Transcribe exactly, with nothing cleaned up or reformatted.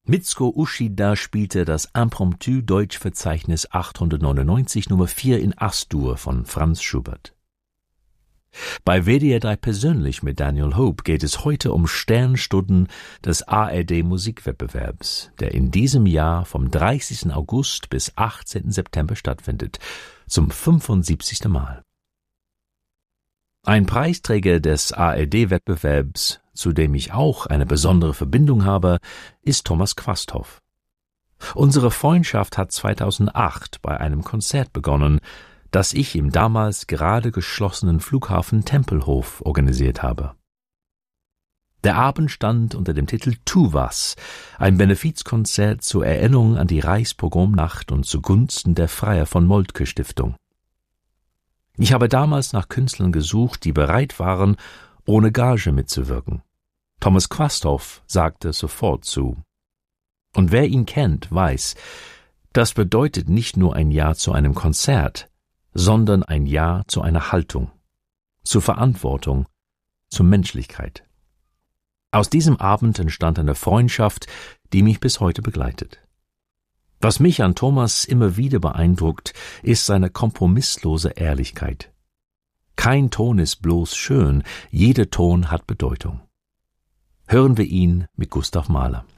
Mitsuko Uchida spielte das Impromptu-Deutsch-Verzeichnis achthundertneunundneunzig Nummer vier in As-Dur von Franz Schubert. Bei W D R drei persönlich mit Daniel Hope geht es heute um Sternstunden des A R D-Musikwettbewerbs, der in diesem Jahr vom dreißigsten August bis achtzehnten September stattfindet, zum fünfundsiebzigsten Mal. Ein Preisträger des A R D-Wettbewerbs, zu dem ich auch eine besondere Verbindung habe, ist Thomas Quasthoff. Unsere Freundschaft hat zweitausendacht bei einem Konzert begonnen, das ich im damals gerade geschlossenen Flughafen Tempelhof organisiert habe. Der Abend stand unter dem Titel Tu was, ein Benefizkonzert zur Erinnerung an die Reichspogromnacht und zugunsten der Freier von Moltke Stiftung. Ich habe damals nach Künstlern gesucht, die bereit waren, ohne Gage mitzuwirken. Thomas Quasthoff sagte sofort zu. Und wer ihn kennt, weiß, das bedeutet nicht nur ein Ja zu einem Konzert, sondern ein Ja zu einer Haltung, zur Verantwortung, zur Menschlichkeit. Aus diesem Abend entstand eine Freundschaft, die mich bis heute begleitet. Was mich an Thomas immer wieder beeindruckt, ist seine kompromisslose Ehrlichkeit. Kein Ton ist bloß schön, jeder Ton hat Bedeutung. Hören wir ihn mit Gustav Mahler.